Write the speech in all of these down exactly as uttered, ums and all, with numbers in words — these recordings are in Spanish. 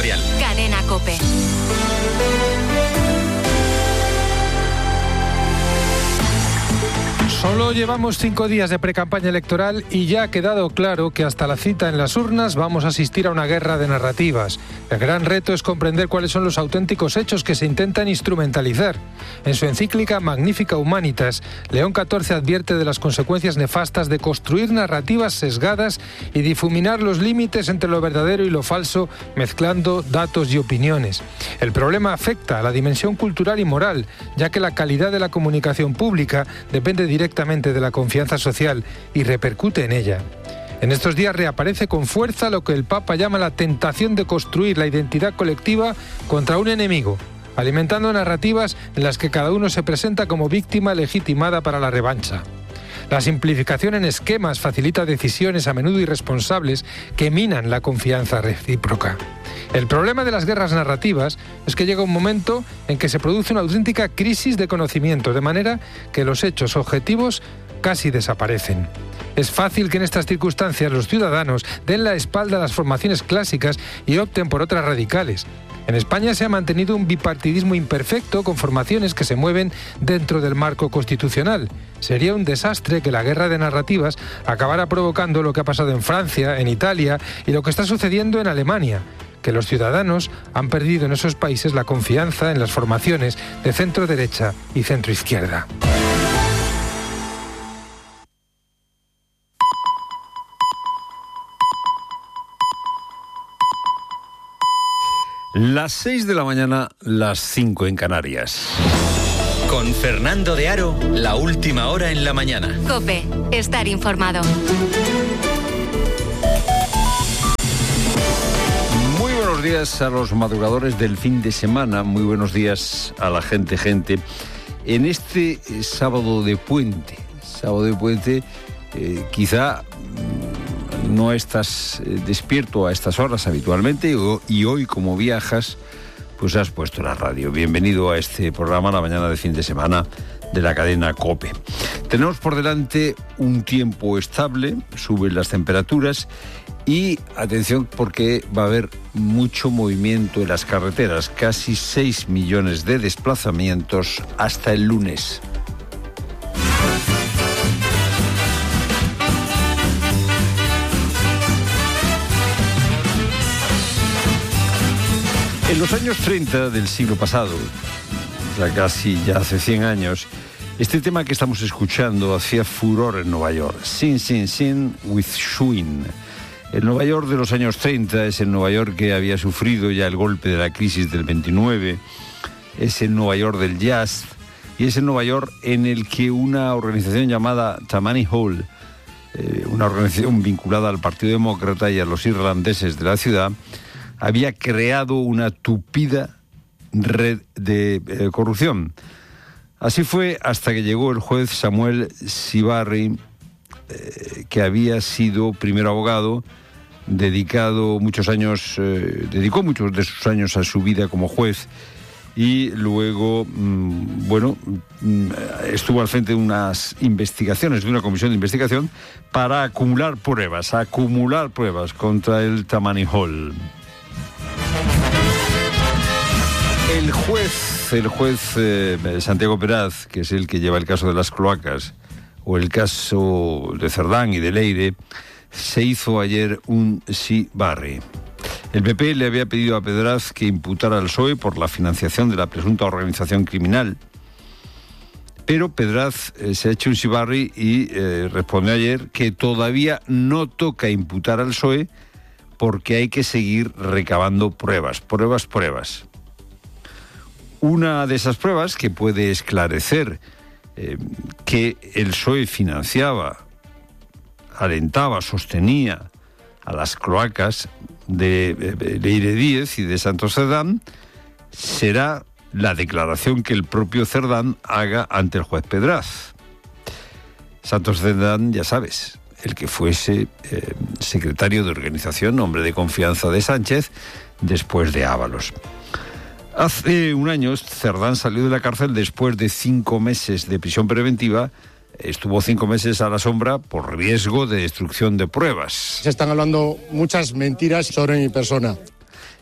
Editorial. Cadena COPE. Solo llevamos cinco días de precampaña electoral y ya ha quedado claro que hasta la cita en las urnas vamos a asistir a una guerra de narrativas. El gran reto es comprender cuáles son los auténticos hechos que se intentan instrumentalizar. En su encíclica Magnifica Humanitas, León catorce advierte de las consecuencias nefastas de construir narrativas sesgadas y difuminar los límites entre lo verdadero y lo falso, mezclando datos y opiniones. El problema afecta a la dimensión cultural y moral, ya que la calidad de la comunicación pública depende directamente directamente de la confianza social y repercute en ella. En estos días reaparece con fuerza lo que el Papa llama la tentación de construir la identidad colectiva contra un enemigo, alimentando narrativas en las que cada uno se presenta como víctima legitimada para la revancha. La simplificación en esquemas facilita decisiones a menudo irresponsables que minan la confianza recíproca. El problema de las guerras narrativas es que llega un momento en que se produce una auténtica crisis de conocimiento, de manera que los hechos objetivos casi desaparecen. Es fácil que en estas circunstancias los ciudadanos den la espalda a las formaciones clásicas y opten por otras radicales. En España se ha mantenido un bipartidismo imperfecto con formaciones que se mueven dentro del marco constitucional. Sería un desastre que la guerra de narrativas acabara provocando lo que ha pasado en Francia, en Italia y lo que está sucediendo en Alemania, que los ciudadanos han perdido en esos países la confianza en las formaciones de centro-derecha y centro-izquierda. Las seis de la mañana, las cinco en Canarias. Con Fernando de Aro, la última hora en la mañana. COPE, estar informado. Muy buenos días a los madrugadores del fin de semana, muy buenos días a la gente, gente. En este sábado de puente, sábado de puente, eh, quizá no estás despierto a estas horas habitualmente y hoy, como viajas, pues has puesto la radio. Bienvenido a este programa, la mañana de fin de semana de la cadena COPE. Tenemos por delante un tiempo estable, suben las temperaturas y atención porque va a haber mucho movimiento en las carreteras, casi seis millones de desplazamientos hasta el lunes. En los años treinta del siglo pasado, ya casi ya hace cien años, este tema que estamos escuchando hacía furor en Nueva York. Sin, sin, sin, with Schwinn. El Nueva York de los años treinta es el Nueva York que había sufrido ya el golpe de la crisis del veintinueve, es el Nueva York del jazz y es el Nueva York en el que una organización llamada Tammany Hall, eh, una organización vinculada al Partido Demócrata y a los irlandeses de la ciudad, había creado una tupida red de eh, corrupción. Así fue hasta que llegó el juez Samuel Sibarry, eh, que había sido primero abogado, dedicado muchos años, eh, dedicó muchos de sus años a su vida como juez y luego, mmm, bueno, mmm, estuvo al frente de unas investigaciones, de una comisión de investigación para acumular pruebas, acumular pruebas contra el Tammany Hall. El juez, el juez eh, Santiago Peraz, que es el que lleva el caso de las cloacas, o el caso de Cerdán y de Leire, se hizo ayer un Sibarry. El P P le había pedido a Peraz que imputara al P S O E por la financiación de la presunta organización criminal, pero Peraz eh, se ha hecho un Sibarry y eh, respondió ayer que todavía no toca imputar al P S O E porque hay que seguir recabando pruebas, pruebas, pruebas. Una de esas pruebas que puede esclarecer eh, que el P S O E financiaba, alentaba, sostenía a las cloacas de, de Leire Díez y de Santos Cerdán será la declaración que el propio Cerdán haga ante el juez Peraz. Santos Cerdán, ya sabes, el que fuese eh, secretario de organización, hombre de confianza de Sánchez, después de Ábalos. Hace un año Cerdán salió de la cárcel después de cinco meses de prisión preventiva. Estuvo cinco meses a la sombra por riesgo de destrucción de pruebas. Se están hablando muchas mentiras sobre mi persona.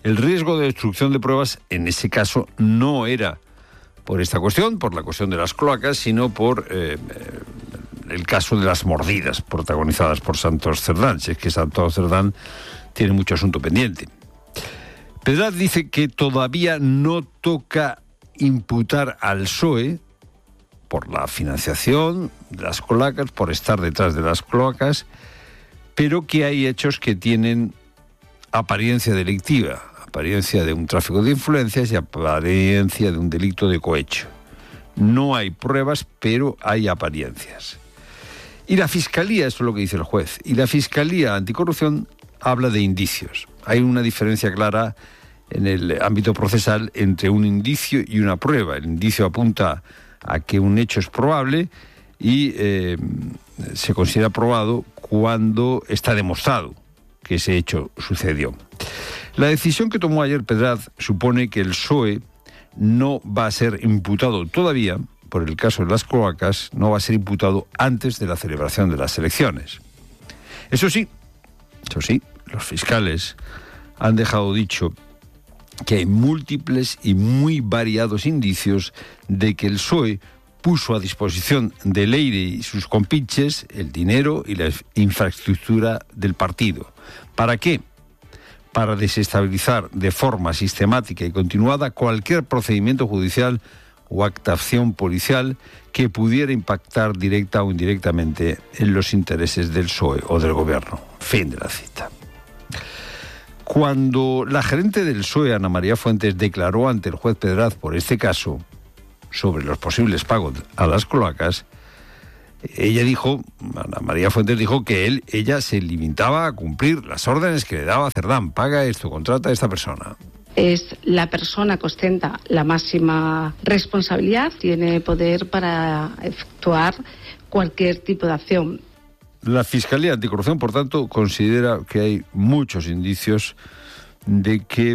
El riesgo de destrucción de pruebas en ese caso no era por esta cuestión, por la cuestión de las cloacas, sino por eh, el caso de las mordidas protagonizadas por Santos Cerdán. Si es que Santos Cerdán tiene mucho asunto pendiente. Pedraz dice que todavía no toca imputar al P S O E por la financiación de las cloacas, por estar detrás de las cloacas, pero que hay hechos que tienen apariencia delictiva, apariencia de un tráfico de influencias y apariencia de un delito de cohecho. No hay pruebas, pero hay apariencias. Y la Fiscalía, eso es lo que dice el juez, y la Fiscalía Anticorrupción habla de indicios. Hay una diferencia clara en el ámbito procesal entre un indicio y una prueba. El indicio apunta a que un hecho es probable y eh, se considera probado cuando está demostrado que ese hecho sucedió. La decisión que tomó ayer Pedraz supone que el P S O E no va a ser imputado todavía, por el caso de las cloacas, no va a ser imputado antes de la celebración de las elecciones. Eso sí, eso sí, los fiscales han dejado dicho que hay múltiples y muy variados indicios de que el P S O E puso a disposición de Leire y sus compinches el dinero y la infraestructura del partido. ¿Para qué? Para desestabilizar de forma sistemática y continuada cualquier procedimiento judicial o actuación policial que pudiera impactar directa o indirectamente en los intereses del P S O E o del gobierno. Fin de la cita. Cuando la gerente del P S O E, Ana María Fuentes, declaró ante el juez Pedraz por este caso sobre los posibles pagos a las cloacas, ella dijo, Ana María Fuentes dijo que él, ella se limitaba a cumplir las órdenes que le daba Cerdán. Paga esto, contrata a esta persona. Es la persona que ostenta la máxima responsabilidad, tiene poder para efectuar cualquier tipo de acción. La Fiscalía Anticorrupción, por tanto, considera que hay muchos indicios de que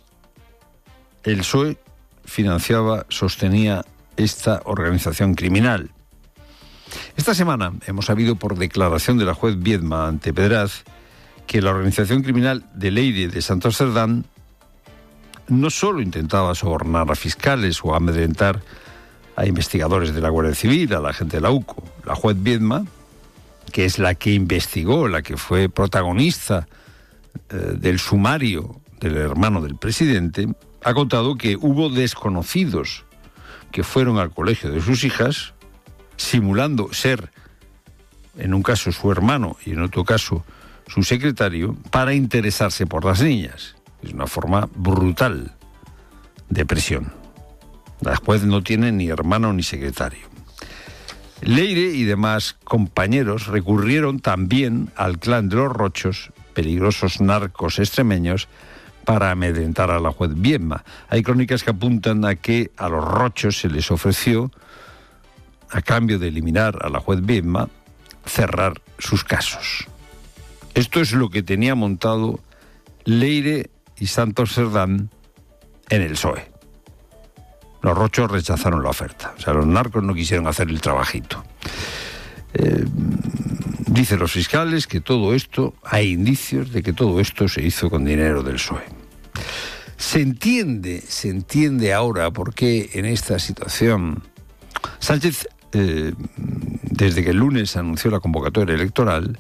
el P S O E financiaba, sostenía esta organización criminal. Esta semana hemos sabido por declaración de la juez Viedma ante Pedraz que la organización criminal de Leire de Santos Cerdán no solo intentaba sobornar a fiscales o amedrentar a investigadores de la Guardia Civil, a la gente de la U C O. La juez Viedma, que es la que investigó, la que fue protagonista eh, del sumario del hermano del presidente, ha contado que hubo desconocidos que fueron al colegio de sus hijas, simulando ser, en un caso su hermano y en otro caso su secretario, para interesarse por las niñas. Es una forma brutal de presión. La juez no tiene ni hermano ni secretario. Leire y demás compañeros recurrieron también al clan de los Rochos, peligrosos narcos extremeños, para amedrentar a la juez Viedma. Hay crónicas que apuntan a que a los Rochos se les ofreció, a cambio de eliminar a la juez Viedma, cerrar sus casos. Esto es lo que tenía montado Leire y Santos Cerdán en el P S O E. Los Rochos rechazaron la oferta. O sea, los narcos no quisieron hacer el trabajito. Eh, dicen los fiscales que todo esto, hay indicios de que todo esto se hizo con dinero del P S O E. Se entiende, se entiende ahora por qué en esta situación Sánchez, eh, desde que el lunes anunció la convocatoria electoral,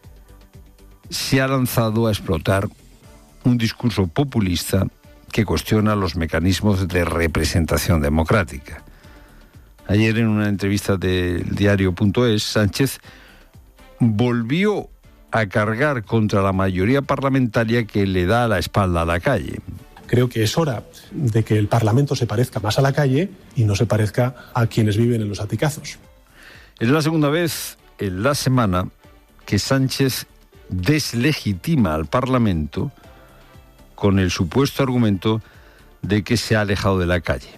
se ha lanzado a explotar un discurso populista que cuestiona los mecanismos de representación democrática. Ayer, en una entrevista del diario punto es, Sánchez volvió a cargar contra la mayoría parlamentaria que le da la espalda a la calle. Creo que es hora de que el Parlamento se parezca más a la calle y no se parezca a quienes viven en los aticazos. Es la segunda vez en la semana que Sánchez deslegitima al Parlamento con el supuesto argumento de que se ha alejado de la calle.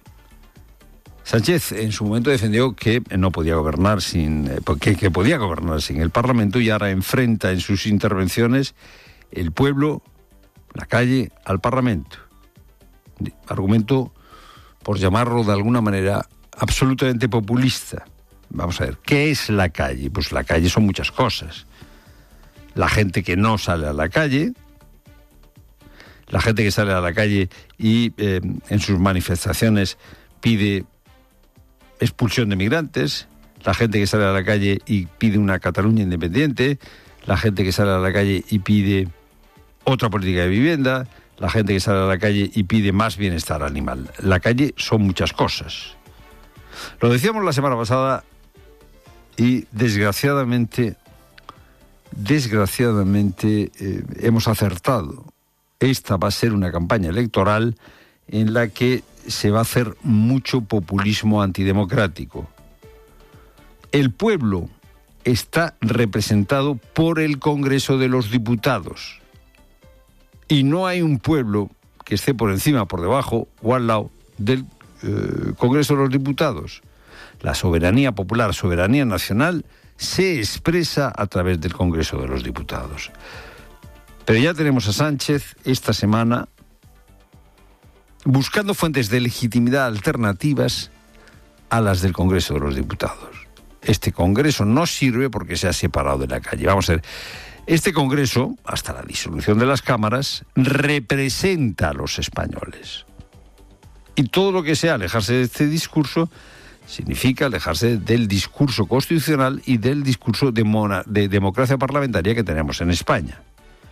Sánchez en su momento defendió que no podía gobernar sin, que, que podía gobernar sin el Parlamento, y ahora enfrenta en sus intervenciones el pueblo, la calle, al Parlamento. Argumento, por llamarlo de alguna manera, absolutamente populista. Vamos a ver, ¿qué es la calle? Pues la calle son muchas cosas. La gente que no sale a la calle, la gente que sale a la calle y eh, en sus manifestaciones pide expulsión de migrantes, la gente que sale a la calle y pide una Cataluña independiente, la gente que sale a la calle y pide otra política de vivienda, la gente que sale a la calle y pide más bienestar animal. La calle son muchas cosas. Lo decíamos la semana pasada y desgraciadamente, desgraciadamente eh, hemos acertado. Esta va a ser una campaña electoral en la que se va a hacer mucho populismo antidemocrático. El pueblo está representado por el Congreso de los Diputados. Y no hay un pueblo que esté por encima, por debajo o al lado del eh, Congreso de los Diputados. La soberanía popular, soberanía nacional, se expresa a través del Congreso de los Diputados. Pero ya tenemos a Sánchez esta semana buscando fuentes de legitimidad alternativas a las del Congreso de los Diputados. Este Congreso no sirve porque se ha separado de la calle. Vamos a ver, este Congreso, hasta la disolución de las cámaras, representa a los españoles. Y todo lo que sea alejarse de este discurso significa alejarse del discurso constitucional y del discurso de, mona, de democracia parlamentaria que tenemos en España.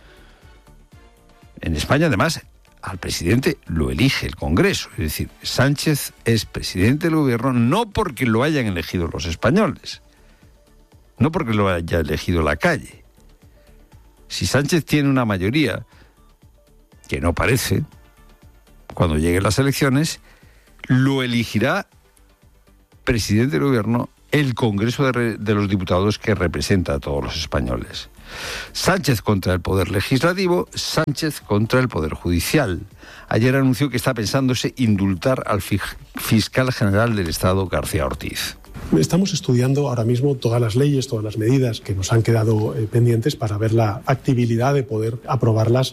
En España, además, al presidente lo elige el Congreso. Es decir, Sánchez es presidente del gobierno no porque lo hayan elegido los españoles, no porque lo haya elegido la calle. Si Sánchez tiene una mayoría, que no parece, cuando lleguen las elecciones, lo elegirá presidente del gobierno el Congreso de, Re- de los Diputados, que representa a todos los españoles. Sánchez contra el Poder Legislativo, Sánchez contra el Poder Judicial. Ayer anunció que está pensándose indultar al fi- fiscal general del Estado, García Ortiz. Estamos estudiando ahora mismo todas las leyes, todas las medidas que nos han quedado eh, pendientes para ver la factibilidad de poder aprobarlas.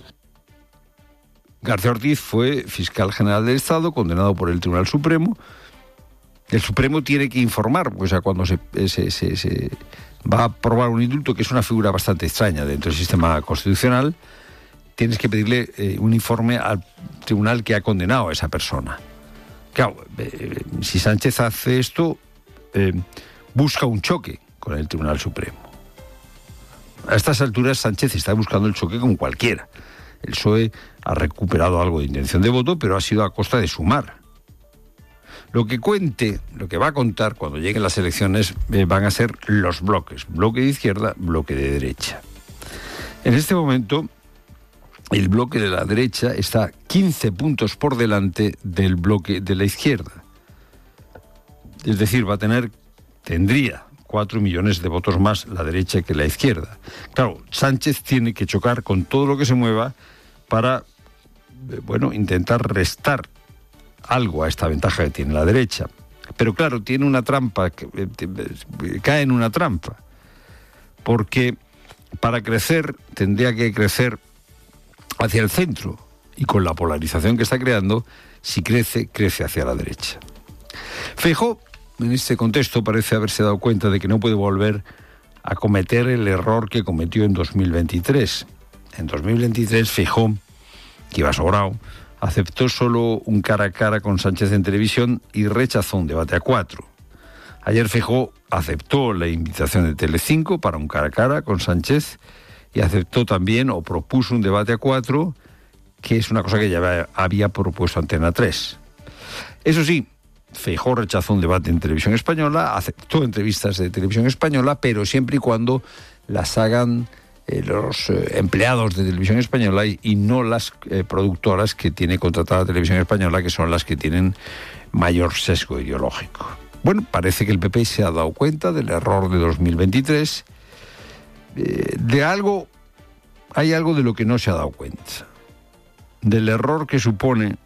García Ortiz fue fiscal general del Estado, condenado por el Tribunal Supremo. El Supremo tiene que informar, o sea, cuando se, se, se, se va a aprobar un indulto, que es una figura bastante extraña dentro del sistema constitucional, tienes que pedirle eh, un informe al tribunal que ha condenado a esa persona. Claro, eh, si Sánchez hace esto, eh, busca un choque con el Tribunal Supremo. A estas alturas Sánchez está buscando el choque con cualquiera. El P S O E ha recuperado algo de intención de voto, pero ha sido a costa de sumar. Lo que cuente, lo que va a contar cuando lleguen las elecciones eh, van a ser los bloques. Bloque de izquierda, bloque de derecha. En este momento, el bloque de la derecha está quince puntos por delante del bloque de la izquierda. Es decir, va a tener, tendría cuatro millones de votos más la derecha que la izquierda. Claro, Sánchez tiene que chocar con todo lo que se mueva para, eh, bueno, intentar restar algo a esta ventaja que tiene la derecha. Pero claro, tiene una trampa, cae en una trampa, porque para crecer tendría que crecer hacia el centro, y con la polarización que está creando, si crece, crece hacia la derecha. Feijóo, en este contexto, parece haberse dado cuenta de que no puede volver a cometer el error que cometió en dos mil veintitrés. En dos mil veintitrés, Feijóo, que iba sobrado, aceptó solo un cara a cara con Sánchez en televisión y rechazó un debate a cuatro. Ayer Feijóo aceptó la invitación de Telecinco para un cara a cara con Sánchez y aceptó también o propuso un debate a cuatro, que es una cosa que ya había propuesto Antena tres. Eso sí, Feijóo rechazó un debate en Televisión Española, aceptó entrevistas de Televisión Española, pero siempre y cuando las hagan Eh, los eh, empleados de Televisión Española y, y no las eh, productoras que tiene contratada Televisión Española, que son las que tienen mayor sesgo ideológico. Bueno, parece que el P P se ha dado cuenta del error de dos mil veintitrés, eh, de algo, hay algo de lo que no se ha dado cuenta, del error que supone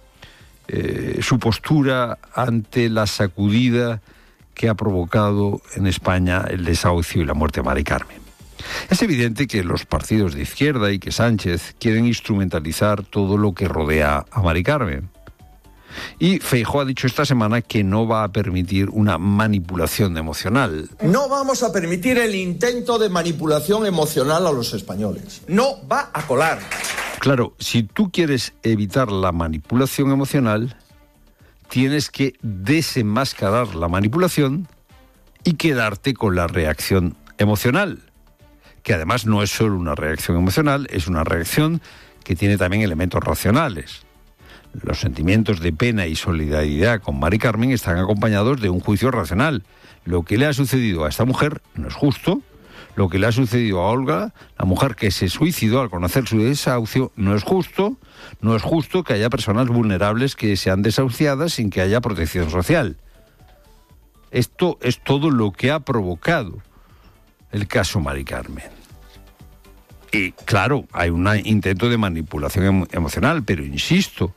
eh, su postura ante la sacudida que ha provocado en España el desahucio y la muerte de Mari Carmen. Es evidente que los partidos de izquierda y que Sánchez quieren instrumentalizar todo lo que rodea a Mari Carmen. Y Feijóo ha dicho esta semana que no va a permitir una manipulación emocional. No vamos a permitir el intento de manipulación emocional a los españoles. No va a colar. Claro, si tú quieres evitar la manipulación emocional, tienes que desenmascarar la manipulación y quedarte con la reacción emocional, que además no es solo una reacción emocional, es una reacción que tiene también elementos racionales. Los sentimientos de pena y solidaridad con Mari Carmen están acompañados de un juicio racional. Lo que le ha sucedido a esta mujer no es justo. Lo que le ha sucedido a Olga, la mujer que se suicidó al conocer su desahucio, no es justo. No es justo que haya personas vulnerables que sean desahuciadas sin que haya protección social. Esto es todo lo que ha provocado el caso Mari Carmen. Y claro, hay un intento de manipulación emo- emocional, pero insisto,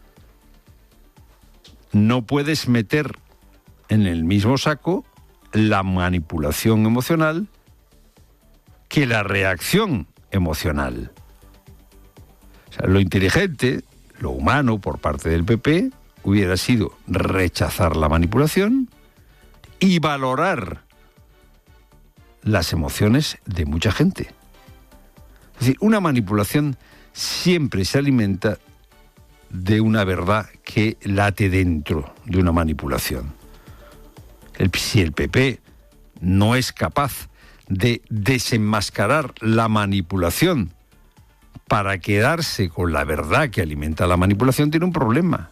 no puedes meter en el mismo saco la manipulación emocional que la reacción emocional. O sea, lo inteligente, lo humano por parte del P P hubiera sido rechazar la manipulación y valorar las emociones de mucha gente. Es decir, una manipulación siempre se alimenta de una verdad que late dentro de una manipulación. El, si el P P no es capaz de desenmascarar la manipulación para quedarse con la verdad que alimenta la manipulación, tiene un problema.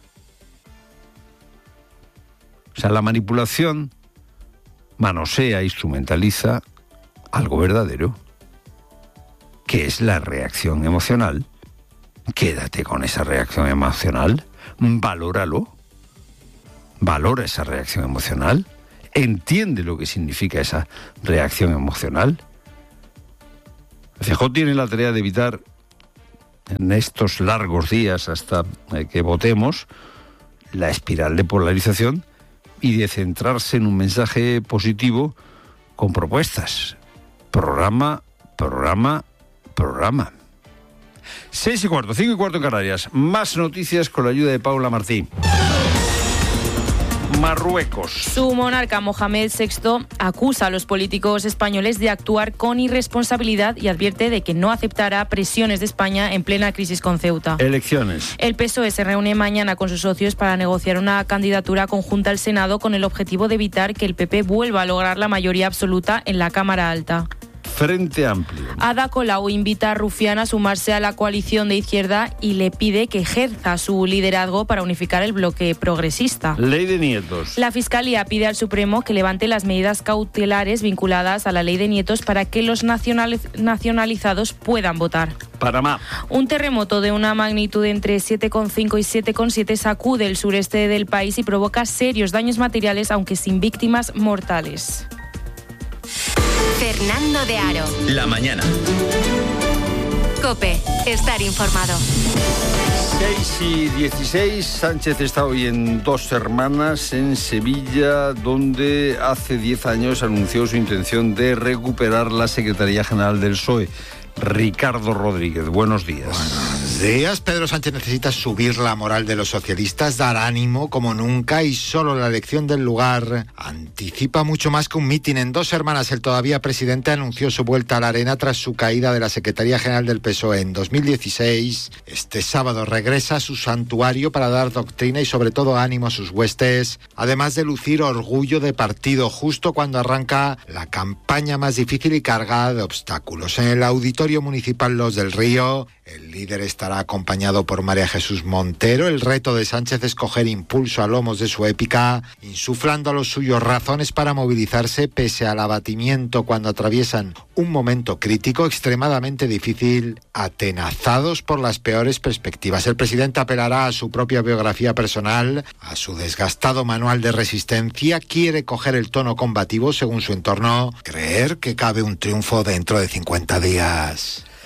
O sea, la manipulación manosea, instrumentaliza algo verdadero, que es la reacción emocional. Quédate con esa reacción emocional, valóralo, valora esa reacción emocional, entiende lo que significa esa reacción emocional. Feijóo tiene la tarea de evitar en estos largos días hasta que votemos la espiral de polarización y de centrarse en un mensaje positivo con propuestas. Programa, programa, programa. Seis y cuarto, cinco y cuarto en Canarias. Más noticias con la ayuda de Paula Martí. Marruecos. Su monarca Mohamed sexto acusa a los políticos españoles de actuar con irresponsabilidad y advierte de que no aceptará presiones de España en plena crisis con Ceuta. Elecciones. El P S O E se reúne mañana con sus socios para negociar una candidatura conjunta al Senado con el objetivo de evitar que el P P vuelva a lograr la mayoría absoluta en la Cámara Alta. Frente Amplio. Ada Colau invita a Rufián a sumarse a la coalición de izquierda y le pide que ejerza su liderazgo para unificar el bloque progresista. Ley de nietos. La Fiscalía pide al Supremo que levante las medidas cautelares vinculadas a la ley de nietos para que los nacionaliz- nacionalizados puedan votar. Panamá. Un terremoto de una magnitud entre siete coma cinco y siete coma siete sacude el sureste del país y provoca serios daños materiales, aunque sin víctimas mortales. Fernando de Aro. La mañana. COPE. Estar informado. seis y dieciséis. Sánchez está hoy en Dos Hermanas, en Sevilla, donde hace diez años anunció su intención de recuperar la Secretaría General del P S O E. Ricardo Rodríguez, buenos días. Buenos días. Pedro Sánchez necesita subir la moral de los socialistas, dar ánimo como nunca, y solo la elección del lugar anticipa mucho más que un mitin. En Dos Hermanas, el todavía presidente anunció su vuelta a la arena tras su caída de la Secretaría General del P S O E en dos mil dieciséis. Este sábado regresa a su santuario para dar doctrina y sobre todo ánimo a sus huestes, además de lucir orgullo de partido justo cuando arranca la campaña más difícil y cargada de obstáculos. En el auditorio municipal Los del Río, el líder estará acompañado por María Jesús Montero. El reto de Sánchez es coger impulso a lomos de su épica, insuflando a los suyos razones para movilizarse pese al abatimiento cuando atraviesan un momento crítico extremadamente difícil, atenazados por las peores perspectivas. El presidente apelará a su propia biografía personal, a su desgastado manual de resistencia. Quiere coger el tono combativo según su entorno, creer que cabe un triunfo dentro de cincuenta días.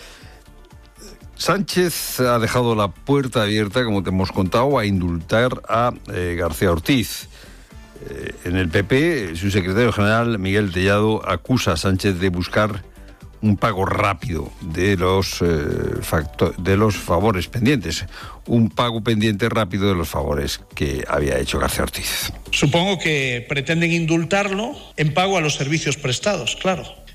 Sánchez ha dejado la puerta abierta, como te hemos contado, a indultar a eh, García Ortiz. Eh, en el P P, su secretario general, Miguel Tellado, acusa a Sánchez de buscar un pago rápido de los, eh, facto- de los favores pendientes. Un pago pendiente rápido de los favores que había hecho García Ortiz. Supongo que pretenden indultarlo en pago a los servicios prestados, claro.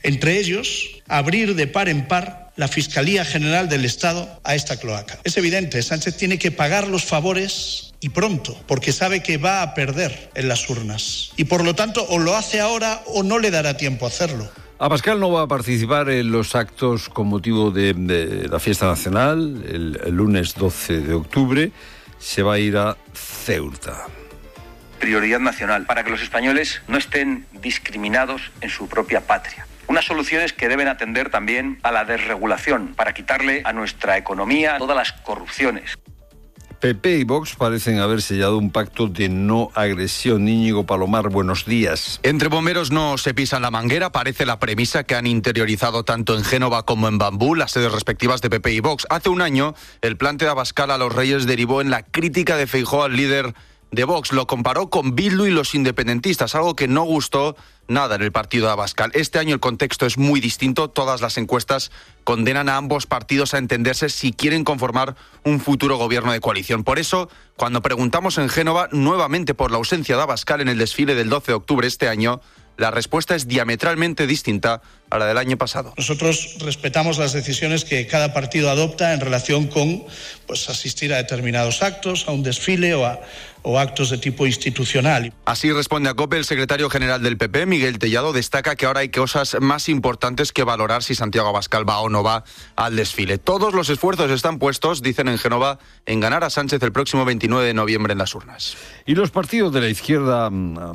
Entre ellos, abrir de par en par la Fiscalía General del Estado a esta cloaca. Es evidente, Sánchez tiene que pagar los favores y pronto, porque sabe que va a perder en las urnas. Y por lo tanto, o lo hace ahora o no le dará tiempo a hacerlo. Abascal no va a participar en los actos con motivo de, de la fiesta nacional. El, el lunes doce de octubre se va a ir a Ceuta. Prioridad nacional, para que los españoles no estén discriminados en su propia patria. Unas soluciones que deben atender también a la desregulación, para quitarle a nuestra economía todas las corrupciones. P P y Vox parecen haber sellado un pacto de no agresión. Íñigo Palomar, buenos días. Entre bomberos no se pisan la manguera, parece la premisa que han interiorizado tanto en Génova como en Bambú, las sedes respectivas de P P y Vox. Hace un año, el plante de Abascal a los Reyes derivó en la crítica de Feijóo al líder de Vox. Lo comparó con Bildu y los independentistas, algo que no gustó nada en el partido de Abascal. Este año el contexto es muy distinto. Todas las encuestas condenan a ambos partidos a entenderse si quieren conformar un futuro gobierno de coalición. Por eso, cuando preguntamos en Génova nuevamente por la ausencia de Abascal en el desfile del doce de octubre este año, la respuesta es diametralmente distinta a la del año pasado. Nosotros respetamos las decisiones que cada partido adopta en relación con pues, asistir a determinados actos, a un desfile o a o actos de tipo institucional. Así responde a COPE el secretario general del P P, Miguel Tellado. Destaca que ahora hay cosas más importantes que valorar si Santiago Abascal va o no va al desfile. Todos los esfuerzos están puestos, dicen en Génova, en ganar a Sánchez el próximo veintinueve de noviembre en las urnas. Y los partidos de la izquierda,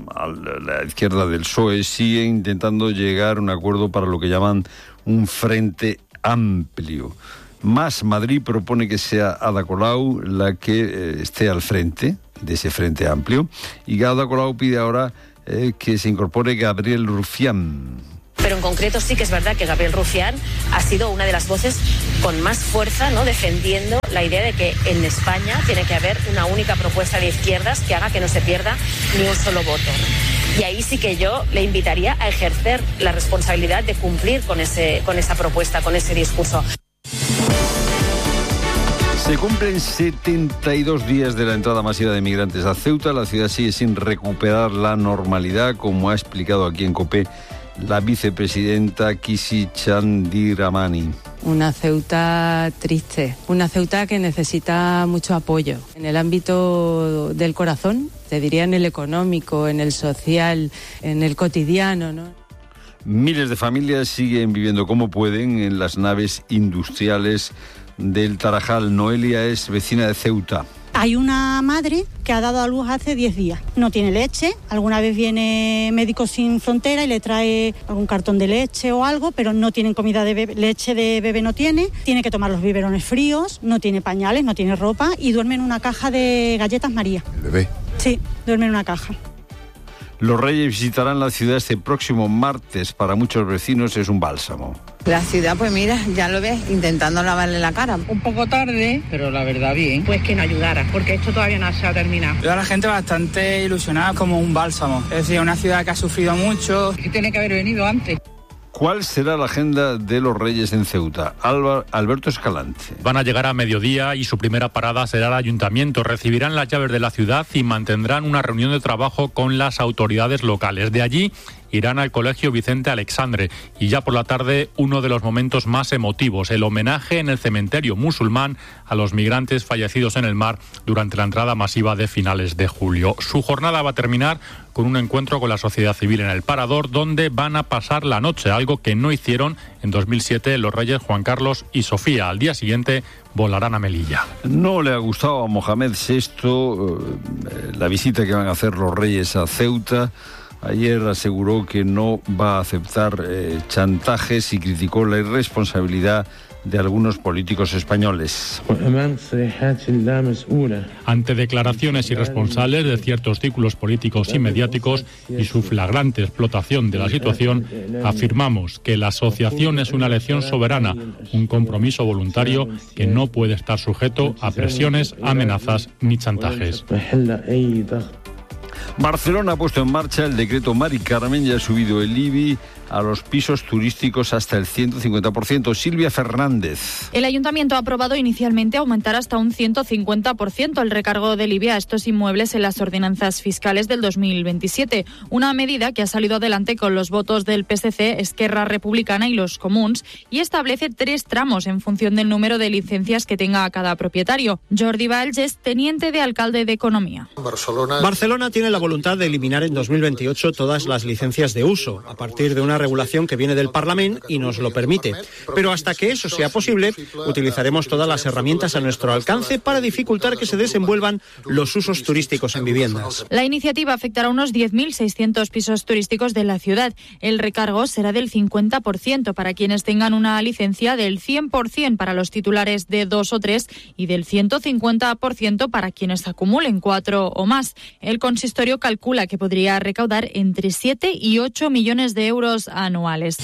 la izquierda del P S O E, siguen intentando llegar a un acuerdo para lo que llaman un frente amplio. Más Madrid propone que sea Ada Colau la que eh, esté al frente de ese frente amplio, y Ada Colau pide ahora eh, que se incorpore Gabriel Rufián. Pero en concreto sí que es verdad que Gabriel Rufián ha sido una de las voces con más fuerza, ¿no?, defendiendo la idea de que en España tiene que haber una única propuesta de izquierdas que haga que no se pierda ni un solo voto. Y ahí sí que yo le invitaría a ejercer la responsabilidad de cumplir con ese, con esa propuesta, con ese discurso. Se cumplen setenta y dos días de la entrada masiva de migrantes a Ceuta. La ciudad sigue sin recuperar la normalidad, como ha explicado aquí en COPE la vicepresidenta Kisi Chandiramani. Una Ceuta triste, una Ceuta que necesita mucho apoyo en el ámbito del corazón, te diría en el económico, en el social, en el cotidiano, ¿no? Miles de familias siguen viviendo como pueden en las naves industriales del Tarajal. Noelia es vecina de Ceuta. Hay una madre que ha dado a luz hace diez días. No tiene leche. Alguna vez viene Médicos Sin Frontera y le trae algún cartón de leche o algo, pero no tienen comida de bebé. Leche de bebé no tiene. Tiene que tomar los biberones fríos. No tiene pañales, no tiene ropa y duerme en una caja de galletas María. ¿El bebé? Sí, duerme en una caja. Los Reyes visitarán la ciudad este próximo martes. Para muchos vecinos es un bálsamo. La ciudad, pues mira, ya lo ves, intentando lavarle la cara. Un poco tarde, pero la verdad bien. Pues que no ayudara, porque esto todavía no se ha terminado. Veo a la gente bastante ilusionada, como un bálsamo. Es decir, una ciudad que ha sufrido mucho. Que tiene que haber venido antes. ¿Cuál será la agenda de los Reyes en Ceuta? Alba, Alberto Escalante. Van a llegar a mediodía y su primera parada será el ayuntamiento. Recibirán las llaves de la ciudad y mantendrán una reunión de trabajo con las autoridades locales. De allí irán al Colegio Vicente Alexandre y ya por la tarde uno de los momentos más emotivos, el homenaje en el cementerio musulmán a los migrantes fallecidos en el mar durante la entrada masiva de finales de julio. Su jornada va a terminar con un encuentro con la sociedad civil en el Parador, donde van a pasar la noche, algo que no hicieron en dos mil siete los reyes Juan Carlos y Sofía. Al día siguiente volarán a Melilla. No le ha gustado a Mohamed sexto eh, la visita que van a hacer los reyes a Ceuta. Ayer aseguró que no va a aceptar eh, chantajes y criticó la irresponsabilidad de algunos políticos españoles. Ante declaraciones irresponsables de ciertos círculos políticos y mediáticos y su flagrante explotación de la situación, afirmamos que la asociación es una elección soberana, un compromiso voluntario que no puede estar sujeto a presiones, amenazas ni chantajes. Barcelona ha puesto en marcha el decreto Mari Carmen y ha subido el I B I a los pisos turísticos hasta el ciento cincuenta por ciento. Silvia Fernández. El Ayuntamiento ha aprobado inicialmente aumentar hasta un ciento cincuenta por ciento el recargo del I B I a estos inmuebles en las ordenanzas fiscales del dos mil veintisiete, una medida que ha salido adelante con los votos del P S C, Esquerra Republicana y los Comuns, y establece tres tramos en función del número de licencias que tenga cada propietario. Jordi Valls es teniente de alcalde de Economía. Barcelona... Barcelona tiene la voluntad de eliminar en dos mil veintiocho todas las licencias de uso, a partir de una regulación que viene del Parlamento y nos lo permite. Pero hasta que eso sea posible, utilizaremos todas las herramientas a nuestro alcance para dificultar que se desenvuelvan los usos turísticos en viviendas. La iniciativa afectará a unos diez mil seiscientos pisos turísticos de la ciudad. El recargo será del cincuenta por ciento para quienes tengan una licencia, del cien por ciento para los titulares de dos o tres y del ciento cincuenta por ciento para quienes acumulen cuatro o más. El consistorio calcula que podría recaudar entre siete y ocho millones de euros anuales.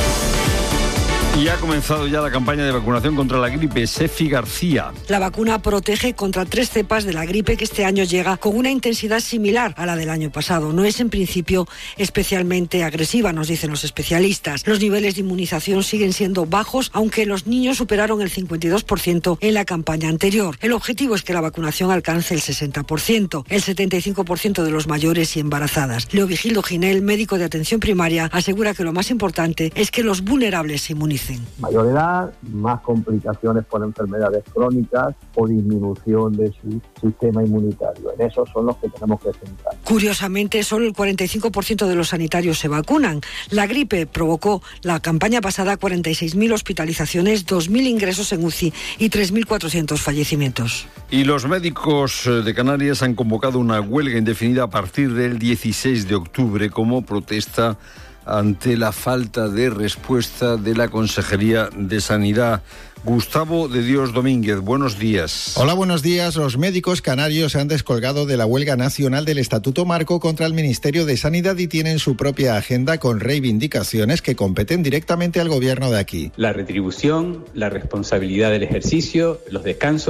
Y ha comenzado ya la campaña de vacunación contra la gripe. Sefi García. La vacuna protege contra tres cepas de la gripe que este año llega con una intensidad similar a la del año pasado. No es en principio especialmente agresiva, nos dicen los especialistas. Los niveles de inmunización siguen siendo bajos, aunque los niños superaron el cincuenta y dos por ciento en la campaña anterior. El objetivo es que la vacunación alcance el sesenta por ciento, el setenta y cinco por ciento de los mayores y embarazadas. Leovigildo Ginel, médico de atención primaria, asegura que lo más importante es que los vulnerables se inmunicen. Mayor edad, más complicaciones por enfermedades crónicas o disminución de su sistema inmunitario. En esos son los que tenemos que centrar. Curiosamente, solo el cuarenta y cinco por ciento de los sanitarios se vacunan. La gripe provocó la campaña pasada cuarenta y seis mil hospitalizaciones, dos mil ingresos en U C I y tres mil cuatrocientos fallecimientos. Y los médicos de Canarias han convocado una huelga indefinida a partir del dieciséis de octubre como protesta ante la falta de respuesta de la Consejería de Sanidad. Gustavo de Dios Domínguez, buenos días. Hola, buenos días. Los médicos canarios se han descolgado de la huelga nacional del Estatuto Marco contra el Ministerio de Sanidad y tienen su propia agenda con reivindicaciones que competen directamente al gobierno de aquí. La retribución, la responsabilidad del ejercicio, los descansos.